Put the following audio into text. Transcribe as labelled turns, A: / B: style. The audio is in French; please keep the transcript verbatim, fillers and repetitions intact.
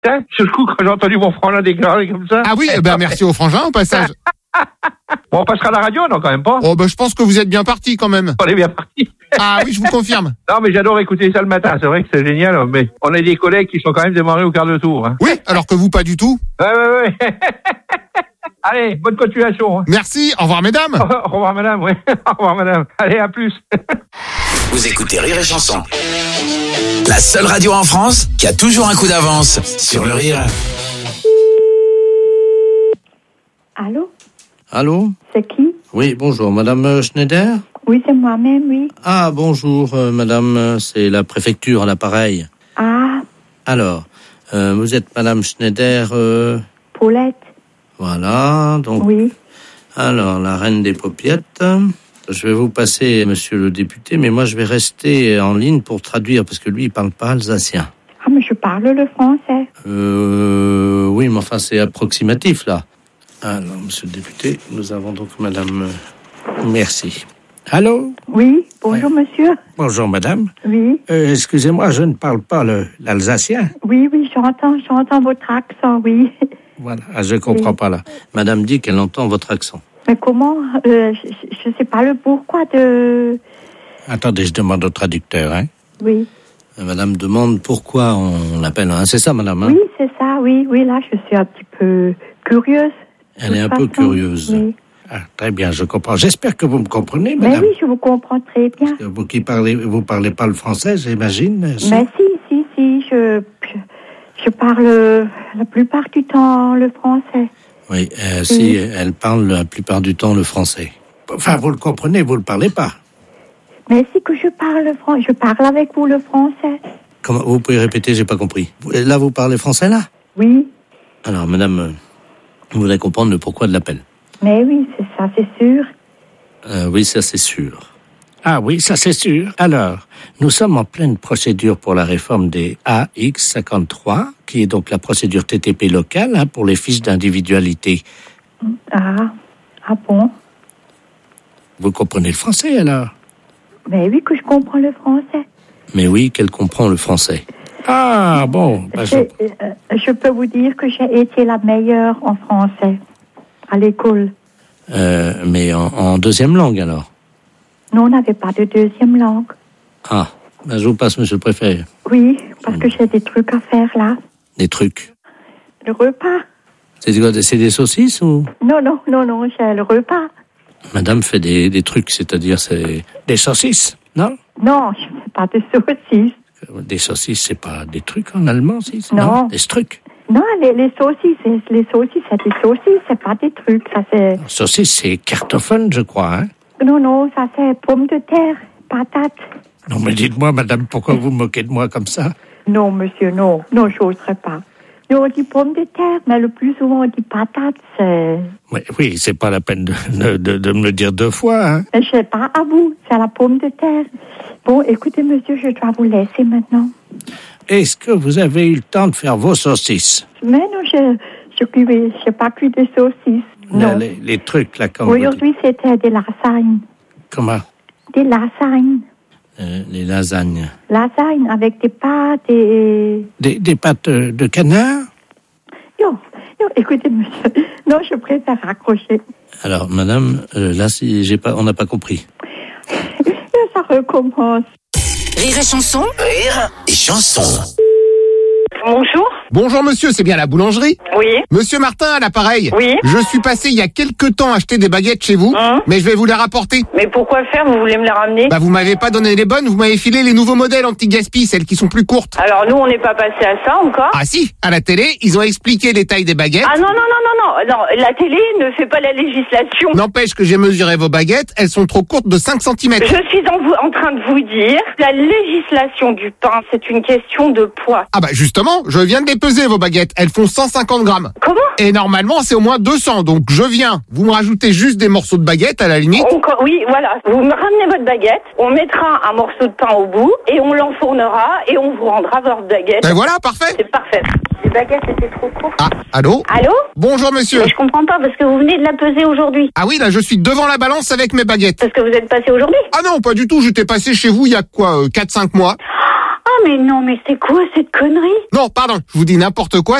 A: Tiens, sur le coup, quand j'ai entendu mon frangin déclarer comme ça.
B: Ah oui, eh ben merci au frangin au passage.
A: Bon, on passera à la radio, non, quand même pas.
B: Oh ben je pense que vous êtes bien parti quand même.
A: On est bien parti.
B: Ah oui, je vous confirme.
A: Non, mais j'adore écouter ça le matin. C'est vrai que c'est génial, mais on a des collègues qui sont quand même démarrés au quart de tour. Hein.
B: Oui, alors que vous pas du tout.
A: Ouais, ouais, ouais. Allez, bonne continuation. Hein.
B: Merci, au revoir mesdames.
A: Au revoir madame, oui. Au revoir madame. Allez, à plus.
C: Vous écoutez Rire et Chanson. La seule radio en France qui a toujours un coup d'avance sur le rire.
D: Allô?
E: Allô?
D: C'est qui?
E: Oui, bonjour, Madame Schneider?
D: Oui, c'est moi-même, oui.
E: Ah, bonjour, euh, Madame, c'est la préfecture à l'appareil.
D: Ah,
E: Alors, euh, vous êtes Madame Schneider, euh,
D: Paulette.
E: voilà, donc...
D: Oui.
E: Alors, la reine des paupiettes. Je vais vous passer, monsieur le député, mais moi, je vais rester en ligne pour traduire, parce que lui, il parle pas alsacien.
D: Ah, mais je parle le français.
E: Euh... Oui, mais enfin, c'est approximatif, là. Alors, monsieur le député, nous avons donc Madame... Merci. Allô?
D: Oui, bonjour,
E: Ouais.
D: monsieur.
E: Bonjour, madame.
D: Oui.
E: Euh, excusez-moi, je ne parle pas le, l'alsacien.
D: Oui, oui, j'entends, j'entends votre accent, oui.
E: Voilà, ah, je comprends
D: Oui.
E: pas, là. Madame dit qu'elle entend votre accent.
D: Mais comment? euh, Je ne sais pas le pourquoi de...
E: Attendez, je demande au traducteur, hein.
D: Oui.
E: Euh, Madame demande pourquoi on l'appelle, hein. C'est ça, madame, hein?
D: Oui, c'est ça, oui, oui, là, je suis un petit peu curieuse.
E: Elle
D: de
E: est un
D: toute
E: peu
D: façon.
E: curieuse.
D: Oui.
E: Ah, très bien, je comprends. J'espère que vous me comprenez,
D: Mais
E: madame.
D: oui, je vous comprends très bien.
E: Parce que vous qui parlez, vous parlez pas le français, j'imagine. si?
D: Mais si, si, si, je, je, je parle la plupart du temps le français.
E: Oui, euh, si, elle parle la plupart du temps le français. Enfin, vous le comprenez, vous le parlez pas.
D: Mais si que je parle le français, je parle avec vous le français.
E: Comment, vous pouvez répéter, j'ai pas compris. Vous- Là, vous parlez français, là?
D: Oui,
E: Alors, madame, euh, vous allez comprendre le pourquoi de l'appel.
D: mais oui, c'est ça, c'est sûr.
E: Euh, oui, ça c'est sûr. Ah oui, ça c'est sûr. Alors, nous sommes en pleine procédure pour la réforme des A X cinquante-trois, qui est donc la procédure T T P locale hein, pour les fiches d'individualité.
D: Ah, ah bon?
E: Vous comprenez le français alors?
D: Mais oui que je comprends le français.
E: Mais oui, qu'elle comprend le français. Ah bon, bah, je...
D: Je, euh, je peux vous dire que j'ai été la meilleure en français à l'école.
E: Euh, mais en, en deuxième langue alors?
D: Nous, on n'avait pas de deuxième langue.
E: Ah, bah, je vous passe, monsieur le préfet.
D: Oui, parce que j'ai des trucs à faire là.
E: Des trucs.
D: Le repas?
E: C'est quoi, c'est des saucisses ou?
D: Non, non, non, non, j'ai le repas.
E: Madame fait des, des trucs, c'est-à-dire c'est des saucisses, non?
D: Non, je ne fais pas de saucisses.
E: Des saucisses, c'est pas des trucs en allemand, si?
D: Non.
E: Des trucs.
D: Non, les, les saucisses, c'est- les saucisses, c'est des saucisses, c'est pas des trucs, ça c'est...
E: Saucisse, c'est kartoffel, je crois, hein?
D: Non, non, ça c'est pommes de terre, patates.
E: Non, mais dites-moi, madame, pourquoi vous vous moquez de moi comme ça?
D: Non, monsieur, non, non, j'oserais pas. Nous, on dit pommes de terre, mais le plus souvent, on dit patates, c'est...
E: Oui, oui, c'est pas la peine de, de, de, de me le dire deux fois, hein?
D: Mais je sais pas à vous, c'est la pomme de terre. Bon, écoutez, monsieur, je dois vous laisser maintenant.
E: Est-ce que vous avez eu le temps de faire vos saucisses?
D: Mais non, je je cuis, j'ai pas cuit de saucisses.
E: Là,
D: Non.
E: les, les trucs, là, comme vous dites.
D: Aujourd'hui, c'était des lasagnes.
E: Comment?
D: Des lasagnes.
E: Euh, les lasagnes.
D: Lasagnes avec des pâtes et...
E: Des, des pâtes euh, de canard?
D: Non, non, écoutez, monsieur. Non, je préfère raccrocher.
E: Alors, madame, euh, là, si j'ai pas, on n'a pas compris.
D: Ça recommence.
F: Rire et chanson.
C: Rire et Chanson.
G: Bonjour.
B: Bonjour monsieur, c'est bien la boulangerie?
G: Oui.
B: Monsieur Martin à l'appareil.
G: Oui.
B: Je suis passé il y a quelques temps acheter des baguettes chez vous,
G: Hein
B: mais je vais vous les rapporter.
G: Mais pourquoi faire? Vous voulez me les ramener?
B: Bah vous m'avez pas donné les bonnes, vous m'avez filé les nouveaux modèles anti-gaspi, celles qui sont plus courtes.
G: Alors nous, on n'est pas passé à ça encore.
B: Ah si, à la télé, ils ont expliqué les tailles des baguettes.
G: Ah non, non, non, non, non. Non, la télé ne fait pas la législation.
B: N'empêche que j'ai mesuré vos baguettes, elles sont trop courtes de cinq centimètres.
G: Je suis en, vous- en train de vous dire, la législation du pain, c'est une question de poids.
B: Ah bah justement, je viens de les peser vos baguettes, elles font cent cinquante grammes.
G: Comment?
B: Et normalement c'est au moins deux cents, donc je viens. Vous me rajoutez juste des morceaux de baguette à la limite.
G: On co- oui, voilà. Vous me ramenez votre baguette, on mettra un morceau de pain au bout, et on l'enfournera, et on vous rendra votre baguette.
B: Ben voilà, parfait.
G: C'est parfait. Les baguettes étaient trop courtes.
B: Ah, allô?
G: Allô?
B: Bonjour monsieur.
G: Mais je comprends pas, parce que vous venez de la peser aujourd'hui.
B: Ah oui, là je suis devant la balance avec mes baguettes.
G: Parce que vous êtes passé aujourd'hui.
B: Ah non, pas du tout, j'étais passé chez vous il y a quoi, euh, quatre cinq mois.
G: Ah mais non, mais c'est quoi cette connerie?
B: Non, pardon, je vous dis n'importe quoi.